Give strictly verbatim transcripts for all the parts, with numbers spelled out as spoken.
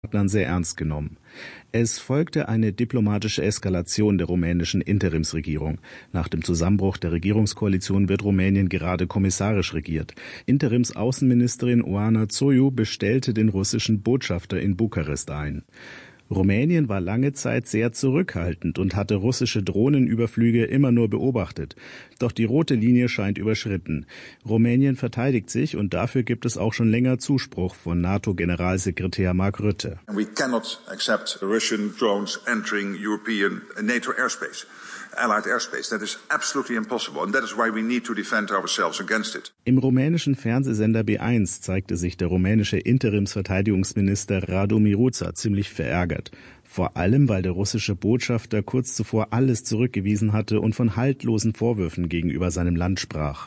Partnern sehr ernst genommen. Es folgte eine diplomatische Eskalation der rumänischen Interimsregierung. Nach dem Zusammenbruch der Regierungskoalition wird Rumänien gerade kommissarisch regiert. Interimsaußenministerin Oana Zoiu bestellte den russischen Botschafter in Bukarest ein. Rumänien war lange Zeit sehr zurückhaltend und hatte russische Drohnenüberflüge immer nur beobachtet. Doch die rote Linie scheint überschritten. Rumänien verteidigt sich und dafür gibt es auch schon länger Zuspruch von NATO-Generalsekretär Mark Rutte. We cannot accept Russian drones entering European NATO airspace. Allied airspace. That is absolutely impossible. And that is why we need to defend ourselves against it. Im rumänischen Fernsehsender B eins zeigte sich der rumänische Interimsverteidigungsminister Radu Miruța ziemlich verärgert. Vor allem, weil der russische Botschafter kurz zuvor alles zurückgewiesen hatte und von haltlosen Vorwürfen gegenüber seinem Land sprach.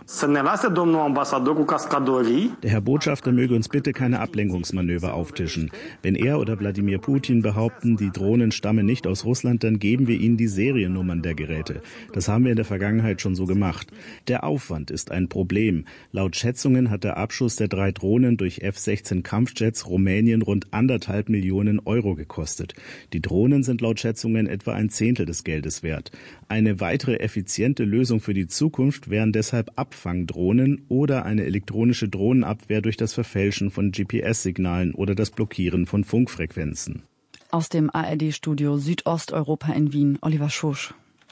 Der Herr Botschafter möge uns bitte keine Ablenkungsmanöver auftischen. Wenn er oder Wladimir Putin behaupten, die Drohnen stammen nicht aus Russland, dann geben wir ihnen die Seriennummern der Geräte. Das haben wir in der Vergangenheit schon so gemacht. Der Aufwand ist ein Problem. Laut Schätzungen hat der Abschuss der drei Drohnen durch F sechzehn Kampfjets Rumänien rund anderthalb Millionen Euro gekostet. Die Drohnen sind laut Schätzungen etwa ein Zehntel des Geldes wert. Eine weitere effiziente Lösung für die Zukunft wären deshalb Abfangdrohnen oder eine elektronische Drohnenabwehr durch das Verfälschen von G P S-Signalen oder das Blockieren von Funkfrequenzen. Aus dem A R D-Studio Südosteuropa in Wien, Oliver Schosch.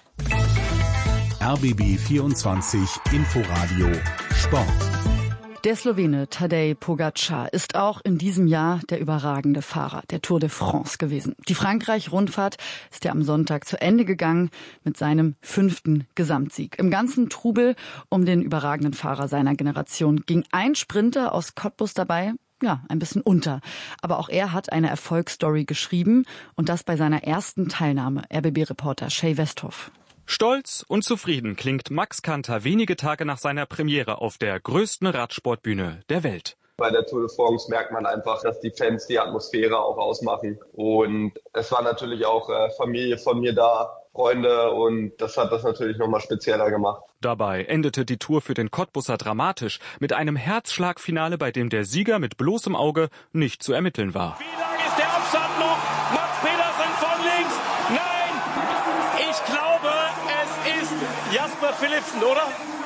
R B B vierundzwanzig Inforadio Sport. Der Slowene Tadej Pogačar ist auch in diesem Jahr der überragende Fahrer der Tour de France gewesen. Die Frankreich-Rundfahrt ist ja am Sonntag zu Ende gegangen mit seinem fünften Gesamtsieg. Im ganzen Trubel um den überragenden Fahrer seiner Generation ging ein Sprinter aus Cottbus dabei, ja, ein bisschen unter. Aber auch er hat eine Erfolgsstory geschrieben und das bei seiner ersten Teilnahme. R B B-Reporter Shay Westhoff. Stolz und zufrieden klingt Max Kanter wenige Tage nach seiner Premiere auf der größten Radsportbühne der Welt. Bei der Tour de France merkt man einfach, dass die Fans die Atmosphäre auch ausmachen. Und es war natürlich auch äh, Familie von mir da, Freunde, und das hat das natürlich nochmal spezieller gemacht. Dabei endete die Tour für den Cottbusser dramatisch mit einem Herzschlagfinale, bei dem der Sieger mit bloßem Auge nicht zu ermitteln war. Wie lang ist der Abstand noch? Mats Pedersen von links. Nein, ich glaube, es ist Jasper Philipsen, oder?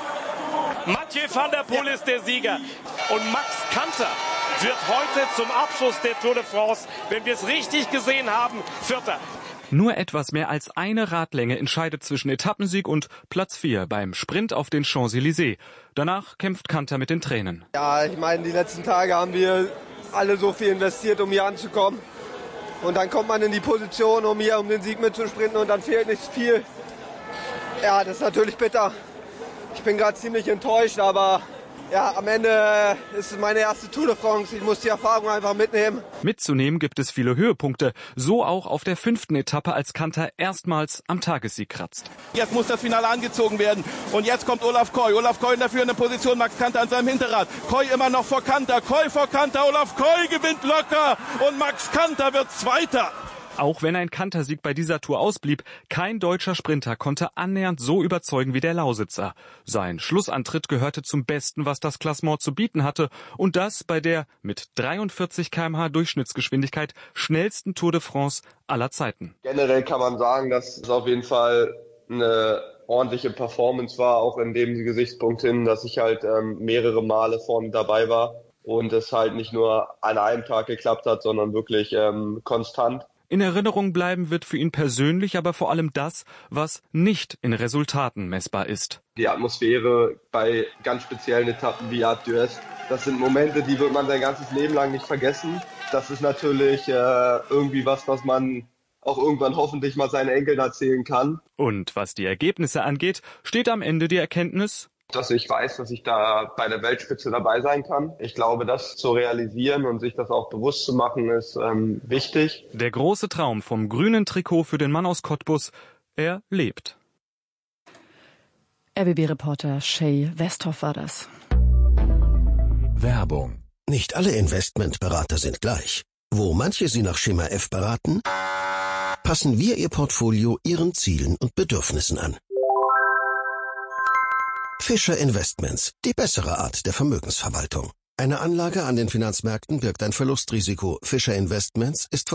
Mathieu van der Poel ist der Sieger. Und Max Kanter wird heute zum Abschluss der Tour de France, wenn wir es richtig gesehen haben, Vierter. Nur etwas mehr als eine Radlänge entscheidet zwischen Etappensieg und Platz vier beim Sprint auf den Champs-Élysées. Danach kämpft Kanter mit den Tränen. Ja, ich meine, die letzten Tage haben wir alle so viel investiert, um hier anzukommen. Und dann kommt man in die Position, um hier um den Sieg mitzusprinten und dann fehlt nicht viel. Ja, das ist natürlich bitter. Ich bin gerade ziemlich enttäuscht, aber ja, am Ende ist es meine erste Tour de France. Ich muss die Erfahrung einfach mitnehmen. Mitzunehmen gibt es viele Höhepunkte. So auch auf der fünften Etappe, als Kanter erstmals am Tagessieg kratzt. Jetzt muss das Finale angezogen werden. Und jetzt kommt Olaf Koy. Olaf Koy in der führenden Position, Max Kanter an seinem Hinterrad. Koy immer noch vor Kanter. Koy vor Kanter. Olaf Koy gewinnt locker. Und Max Kanter wird Zweiter. Auch wenn ein Kantersieg bei dieser Tour ausblieb, kein deutscher Sprinter konnte annähernd so überzeugen wie der Lausitzer. Sein Schlussantritt gehörte zum Besten, was das Klassement zu bieten hatte, und das bei der mit dreiundvierzig Kilometer pro Stunde Durchschnittsgeschwindigkeit schnellsten Tour de France aller Zeiten. Generell kann man sagen, dass es auf jeden Fall eine ordentliche Performance war, auch in dem Gesichtspunkt hin, dass ich halt ähm, mehrere Male vorne dabei war und es halt nicht nur an einem Tag geklappt hat, sondern wirklich ähm, konstant. In Erinnerung bleiben wird für ihn persönlich aber vor allem das, was nicht in Resultaten messbar ist. Die Atmosphäre bei ganz speziellen Etappen wie Alpe d'Huez, das sind Momente, die wird man sein ganzes Leben lang nicht vergessen. Das ist natürlich äh, irgendwie was, was man auch irgendwann hoffentlich mal seinen Enkeln erzählen kann. Und was die Ergebnisse angeht, steht am Ende die Erkenntnis, dass ich weiß, dass ich da bei der Weltspitze dabei sein kann. Ich glaube, das zu realisieren und sich das auch bewusst zu machen, ist ähm, wichtig. Der große Traum vom grünen Trikot für den Mann aus Cottbus, er lebt. R B B-Reporter Shay Westhoff war das. Werbung. Nicht alle Investmentberater sind gleich. Wo manche Sie nach Schema F beraten, passen wir Ihr Portfolio Ihren Zielen und Bedürfnissen an. Fischer Investments, die bessere Art der Vermögensverwaltung. Eine Anlage an den Finanzmärkten birgt ein Verlustrisiko. Fischer Investments ist